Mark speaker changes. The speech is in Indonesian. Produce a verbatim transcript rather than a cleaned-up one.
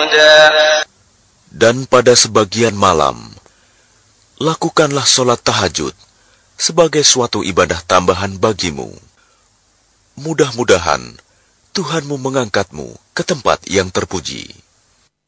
Speaker 1: Dan pada sebagian malam, lakukanlah sholat tahajud sebagai suatu ibadah tambahan bagimu. Mudah-mudahan Tuhanmu mengangkatmu ke tempat yang terpuji.